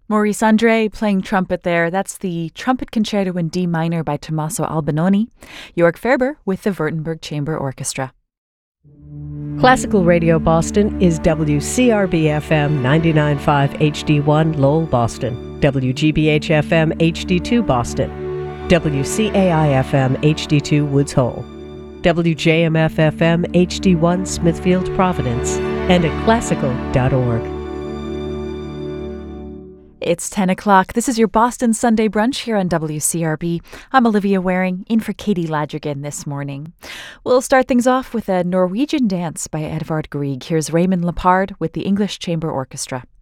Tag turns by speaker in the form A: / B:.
A: Maurice Andre playing trumpet there. That's the Trumpet Concerto in D minor by Tommaso Albinoni. Jörg Ferber with the Württemberg Chamber Orchestra.
B: Classical Radio Boston is WCRB-FM 99.5 HD1 Lowell, Boston, WGBH-FM HD2 Boston, WCAI-FM HD2 Woods Hole, WJMF-FM HD1 Smithfield, Providence, and at classical.org.
A: It's 10 o'clock. This is your Boston Sunday Brunch here on WCRB. I'm Olivia Waring, in for Katie Ladrigan this morning. We'll start things off with a Norwegian dance by Edvard Grieg. Here's Raymond Lepard with the English Chamber Orchestra.